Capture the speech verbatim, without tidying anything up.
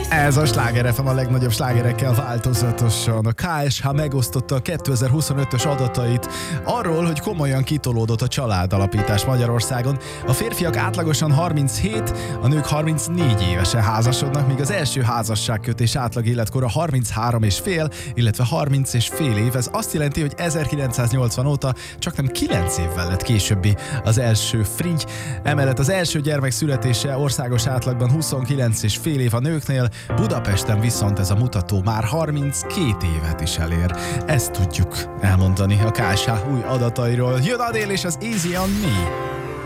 Ez a Sláger ef em a legnagyobb slágerekkel változatosan. A ká es há megosztotta a kétezer-huszonötös adatait arról, hogy komolyan kitolódott a családalapítás Magyarországon. A férfiak átlagosan harminchét, a nők harmincnégy évesen házasodnak, míg az első házasságkötés átlag életkora harminchárom és fél, illetve harminc és fél év. Ez azt jelenti, hogy ezerkilencszáznyolcvan óta csak nem kilenc évvel lett későbbi az első frigy. Emellett az első gyermek születése országos átlagban huszonkilenc és fél év a nőknél, Budapesten viszont ez a mutató már harminckét évet is elér. Ezt tudjuk elmondani a ká es há új adatairól. Jön Adél és az Easy on Me.